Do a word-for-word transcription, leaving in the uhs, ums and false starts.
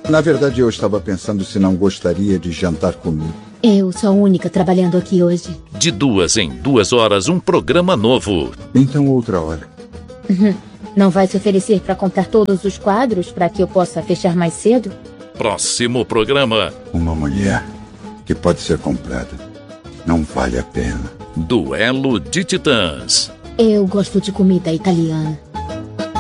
Na verdade, eu estava pensando se não gostaria de jantar comigo. Eu sou a única trabalhando aqui hoje. De duas em duas horas, um programa novo. Então, outra hora. Não vai se oferecer para comprar todos os quadros para que eu possa fechar mais cedo? Próximo programa. Uma mulher que pode ser comprada. Não vale a pena. Duelo de Titãs. Eu gosto de comida italiana.